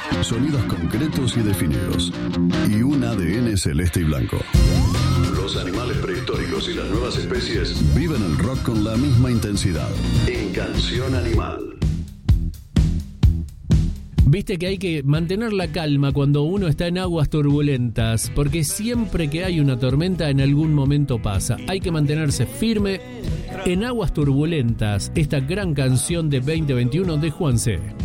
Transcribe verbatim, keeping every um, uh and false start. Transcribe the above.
Sonidos concretos y definidos. Y un A D N celeste y blanco. Los animales prehistóricos y las nuevas especies viven el rock con la misma intensidad. En Canción Animal. Viste que hay que mantener la calma cuando uno está en aguas turbulentas, porque siempre que hay una tormenta en algún momento pasa. Hay que mantenerse firme en Aguas Turbulentas, esta gran canción de veinte veintiuno de Juan C.